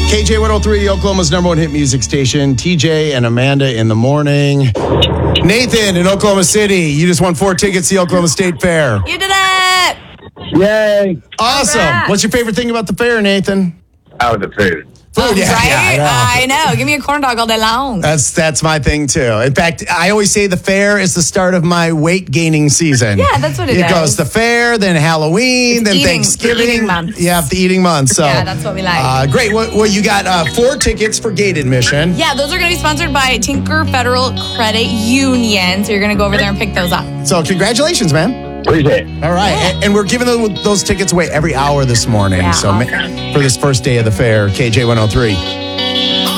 KJ103, Oklahoma's number one hit music station. TJ and Amanda in the morning. Nathan in Oklahoma City, you just won 4 tickets to the Oklahoma State Fair. You did it! Yay. Awesome. Congrats. What's your favorite thing about the fair, Nathan? Oh, the food. Food, yeah, right? I know. I know. Give me a corn dog all day long. That's my thing, too. In fact, I always say the fair is the start of my weight gaining season. Yeah, that's what it It is. goes the fair, then Halloween, then eating- Thanksgiving. the eating month. Yeah, the eating month. So, Yeah, that's what we like. Great. Well, you got 4 tickets for gate admission. Yeah, those are going to be sponsored by Tinker Federal Credit Union. So you're going to go over there and pick those up. So congratulations, man. Appreciate it. All right. And we're giving those tickets away every hour this morning. Yeah, so awesome. for this first day of the fair, KJ103.